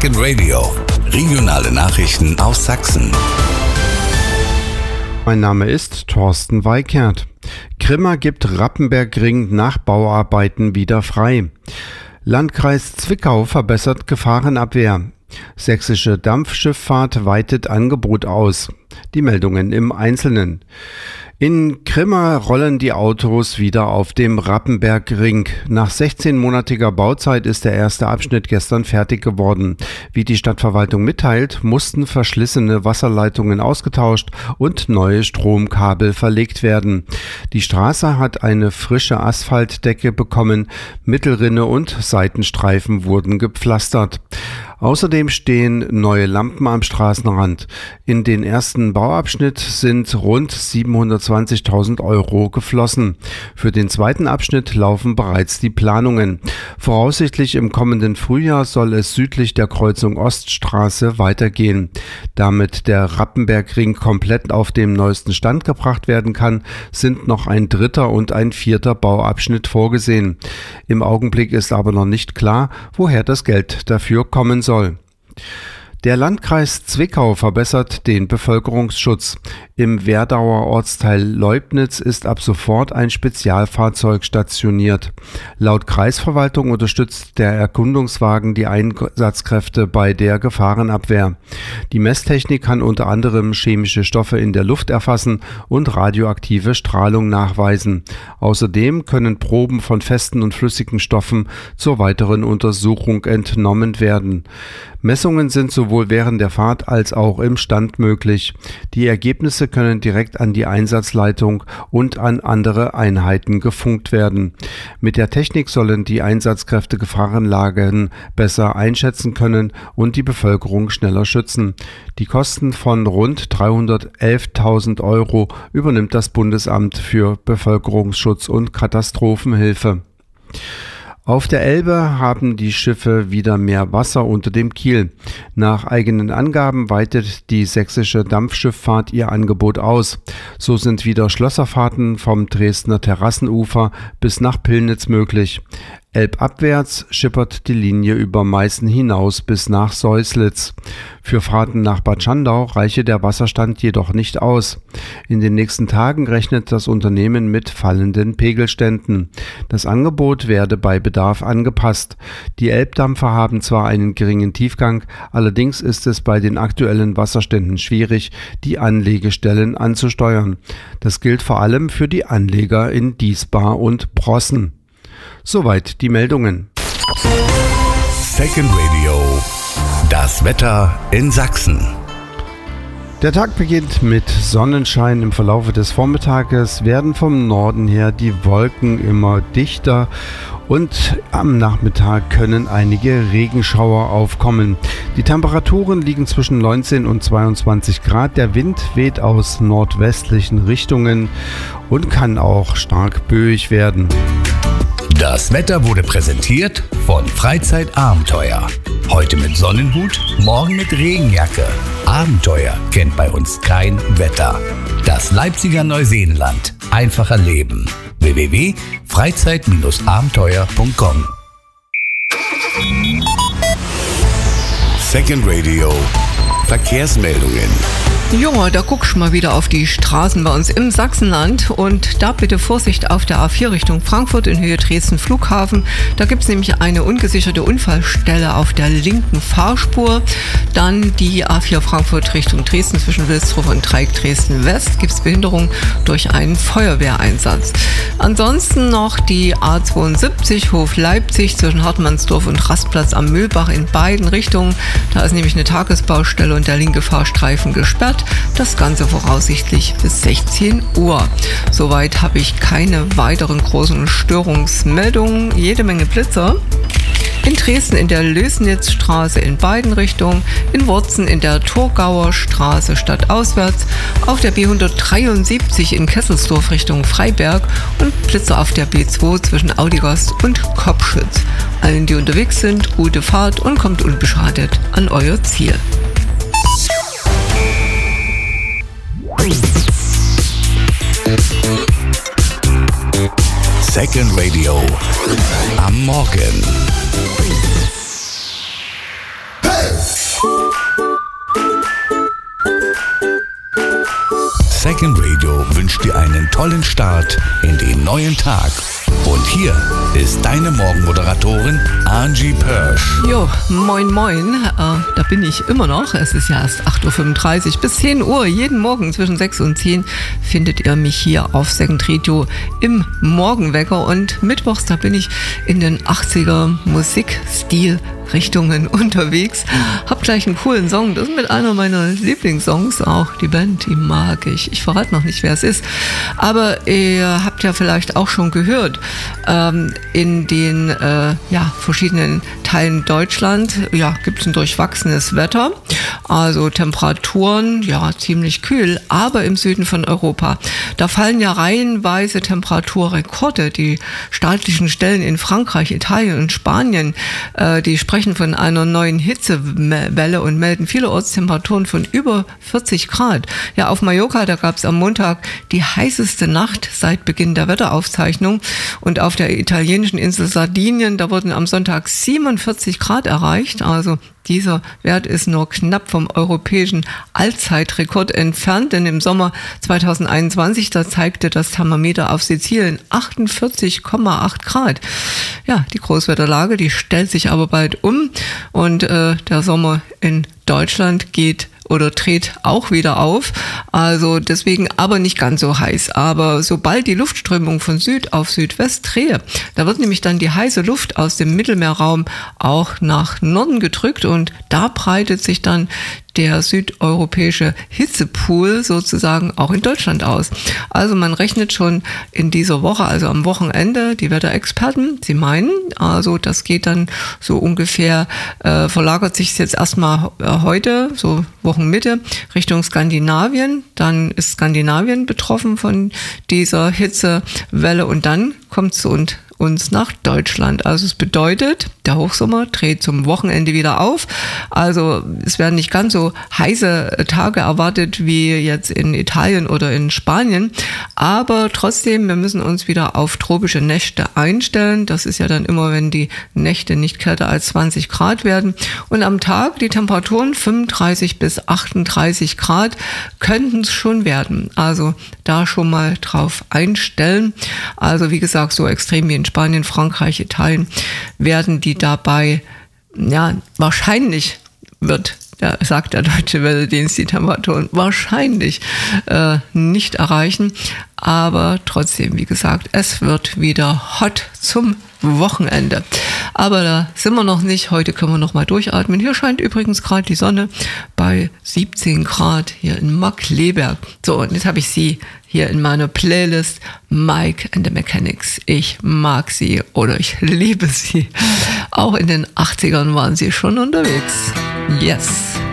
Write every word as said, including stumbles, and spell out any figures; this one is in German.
Second Radio. Regionale Nachrichten aus Sachsen. Mein Name ist Thorsten Weikert. Grimma gibt Rappenbergring nach Bauarbeiten wieder frei. Landkreis Zwickau verbessert Gefahrenabwehr. Sächsische Dampfschifffahrt weitet Angebot aus. Die Meldungen im Einzelnen. In Grimma rollen die Autos wieder auf dem Rappenbergring. Nach sechzehnmonatiger Bauzeit ist der erste Abschnitt gestern fertig geworden. Wie die Stadtverwaltung mitteilt, mussten verschlissene Wasserleitungen ausgetauscht und neue Stromkabel verlegt werden. Die Straße hat eine frische Asphaltdecke bekommen, Mittelrinne und Seitenstreifen wurden gepflastert. Außerdem stehen neue Lampen am Straßenrand. In den ersten Bauabschnitt sind rund siebenhundertzwanzigtausend Euro geflossen. Für den zweiten Abschnitt laufen bereits die Planungen. Voraussichtlich im kommenden Frühjahr soll es südlich der Kreuzung Oststraße weitergehen. Damit der Rappenbergring komplett auf dem neuesten Stand gebracht werden kann, sind noch ein dritter und ein vierter Bauabschnitt vorgesehen. Im Augenblick ist aber noch nicht klar, woher das Geld dafür kommen soll. Soll. Der Landkreis Zwickau verbessert den Bevölkerungsschutz. Im Werdauer Ortsteil Leubnitz ist ab sofort ein Spezialfahrzeug stationiert. Laut Kreisverwaltung unterstützt der Erkundungswagen die Einsatzkräfte bei der Gefahrenabwehr. Die Messtechnik kann unter anderem chemische Stoffe in der Luft erfassen und radioaktive Strahlung nachweisen. Außerdem können Proben von festen und flüssigen Stoffen zur weiteren Untersuchung entnommen werden. Messungen sind sowohl während der Fahrt als auch im Stand möglich. Die Ergebnisse können direkt an die Einsatzleitung und an andere Einheiten gefunkt werden. Mit der Technik sollen die Einsatzkräfte Gefahrenlagen besser einschätzen können und die Bevölkerung schneller schützen. Die Kosten von rund dreihundertelftausend Euro übernimmt das Bundesamt für Bevölkerungsschutz und Katastrophenhilfe. Auf der Elbe haben die Schiffe wieder mehr Wasser unter dem Kiel. Nach eigenen Angaben weitet die sächsische Dampfschifffahrt ihr Angebot aus. So sind wieder Schlösserfahrten vom Dresdner Terrassenufer bis nach Pillnitz möglich. Elbabwärts schippert die Linie über Meißen hinaus bis nach Seuslitz. Für Fahrten nach Bad Schandau reiche der Wasserstand jedoch nicht aus. In den nächsten Tagen rechnet das Unternehmen mit fallenden Pegelständen. Das Angebot werde bei Bedarf angepasst. Die Elbdampfer haben zwar einen geringen Tiefgang, allerdings ist es bei den aktuellen Wasserständen schwierig, die Anlegestellen anzusteuern. Das gilt vor allem für die Anleger in Diesbar und Brossen. Soweit die Meldungen. Second Radio. Das Wetter in Sachsen. Der Tag beginnt mit Sonnenschein. Im Verlaufe des Vormittages werden vom Norden her die Wolken immer dichter und am Nachmittag können einige Regenschauer aufkommen. Die Temperaturen liegen zwischen neunzehn und zweiundzwanzig Grad. Der Wind weht aus nordwestlichen Richtungen und kann auch stark böig werden. Das Wetter wurde präsentiert von Freizeitabenteuer. Heute mit Sonnenhut, morgen mit Regenjacke. Abenteuer kennt bei uns kein Wetter. Das Leipziger Neuseenland. Einfach erleben. w w w punkt freizeit abenteuer punkt com. Second Radio. Verkehrsmeldungen. Ja, da guckst du mal wieder auf die Straßen bei uns im Sachsenland und da bitte Vorsicht auf der A vier Richtung Frankfurt in Höhe Dresden Flughafen. Da gibt es nämlich eine ungesicherte Unfallstelle auf der linken Fahrspur. Dann die A vier Frankfurt Richtung Dresden zwischen Wilsdruff und Dreieck Dresden West gibt es Behinderung durch einen Feuerwehreinsatz. Ansonsten noch die A zweiundsiebzig Hof Leipzig zwischen Hartmannsdorf und Rastplatz am Mühlbach in beiden Richtungen. Da ist nämlich eine Tagesbaustelle und der linke Fahrstreifen gesperrt. Das Ganze voraussichtlich bis sechzehn Uhr. Soweit habe ich keine weiteren großen Störungsmeldungen. Jede Menge Blitzer. In Dresden in der Lösnitzstraße in beiden Richtungen, in Wurzen in der Thurgauer Straße stadtauswärts, auf der B hundertdreiundsiebzig in Kesselsdorf Richtung Freiberg und Blitzer auf der B zwei zwischen Audigast und Kopschütz. Allen, die unterwegs sind, gute Fahrt und kommt unbeschadet an euer Ziel. Second Radio am Morgen. Hey! wünscht dir einen tollen Start in den neuen Tag. Und hier ist deine Morgenmoderatorin Angie Pörsch. Jo, moin moin, äh, da bin ich immer noch. Es ist ja erst acht Uhr fünfunddreißig bis zehn Uhr. Jeden Morgen zwischen sechs und zehn findet ihr mich hier auf Second Radio im Morgenwecker. Und mittwochs, da bin ich in den achtziger Musikstil Richtungen unterwegs. Hab gleich einen coolen Song. Das ist mit einer meiner Lieblingssongs. Auch die Band, die mag ich. Ich verrate noch nicht, wer es ist. Aber ihr habt ja vielleicht auch schon gehört, ähm, in den äh, ja, verschiedenen Teilen Deutschland ja, gibt es ein durchwachsenes Wetter. Also Temperaturen, ja, ziemlich kühl. Aber im Süden von Europa, da fallen ja reihenweise Temperaturrekorde. Die staatlichen Stellen in Frankreich, Italien und Spanien, äh, die sprechen von einer neuen Hitzewelle und melden vielerorts Temperaturen von über vierzig Grad. Ja, auf Mallorca, da gab es am Montag die heißeste Nacht seit Beginn der Wetteraufzeichnung. Und auf der italienischen Insel Sardinien, da wurden am Sonntag siebenundvierzig Grad erreicht. Also dieser Wert ist nur knapp vom europäischen Allzeitrekord entfernt, denn im Sommer zweitausendeinundzwanzig, da zeigte das Thermometer auf Sizilien achtundvierzig Komma acht Grad. Ja, die Großwetterlage, die stellt sich aber bald um und äh, der Sommer in Deutschland geht oder dreht auch wieder auf, also deswegen aber nicht ganz so heiß. Aber sobald die Luftströmung von Süd auf Südwest drehe, da wird nämlich dann die heiße Luft aus dem Mittelmeerraum auch nach Norden gedrückt und da breitet sich dann der südeuropäische Hitzepool sozusagen auch in Deutschland aus. Also man rechnet schon in dieser Woche, also am Wochenende, die Wetterexperten, sie meinen, also das geht dann so ungefähr, äh, verlagert sich jetzt erstmal äh, heute, so Wochenmitte, Richtung Skandinavien. Dann ist Skandinavien betroffen von dieser Hitzewelle und dann kommt es und uns nach Deutschland. Also es bedeutet, der Hochsommer dreht zum Wochenende wieder auf. Also es werden nicht ganz so heiße Tage erwartet wie jetzt in Italien oder in Spanien. Aber trotzdem, wir müssen uns wieder auf tropische Nächte einstellen. Das ist ja dann immer, wenn die Nächte nicht kälter als zwanzig Grad werden. Und am Tag die Temperaturen fünfunddreißig bis achtunddreißig Grad könnten es schon werden. Also da schon mal drauf einstellen. Also wie gesagt, so extrem wie in Spanien, Frankreich, Italien werden die dabei, ja, wahrscheinlich wird, ja, sagt der Deutsche Wetterdienst, die Temperaturen wahrscheinlich äh, nicht erreichen. Aber trotzdem, wie gesagt, es wird wieder hot zum Wochenende. Aber da sind wir noch nicht. Heute können wir noch mal durchatmen. Hier scheint übrigens gerade die Sonne bei siebzehn Grad hier in Markkleeberg. So, und jetzt habe ich sie hier in meiner Playlist Mike and the Mechanics. Ich mag sie oder ich liebe sie. Auch in den achtzigern waren sie schon unterwegs. Yes.